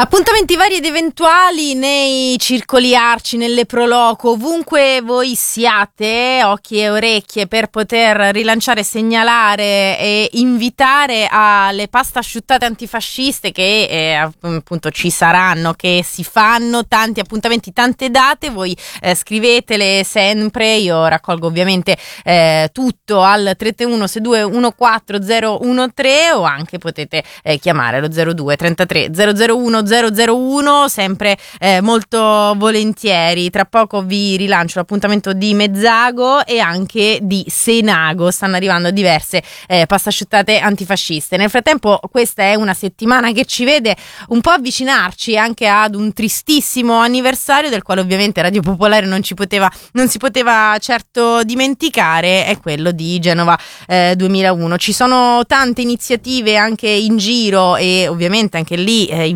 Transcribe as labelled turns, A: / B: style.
A: Appuntamenti vari ed eventuali nei circoli Arci, nelle Proloco, ovunque voi siate, occhi e orecchie per poter rilanciare, segnalare e invitare alle pasta asciuttate antifasciste che appunto ci saranno, che si fanno tanti appuntamenti, tante date. Voi scrivetele sempre, io raccolgo ovviamente tutto al 331 62 14 013 o anche potete chiamare lo 02 33 001 001, sempre molto volentieri. Tra poco vi rilancio l'appuntamento di Mezzago e anche di Senago, stanno arrivando diverse pasta asciuttate antifasciste. Nel frattempo questa è una settimana che ci vede un po' avvicinarci anche ad un tristissimo anniversario del quale ovviamente Radio Popolare non si poteva certo dimenticare, è quello di Genova 2001. Ci sono tante iniziative anche in giro e ovviamente anche lì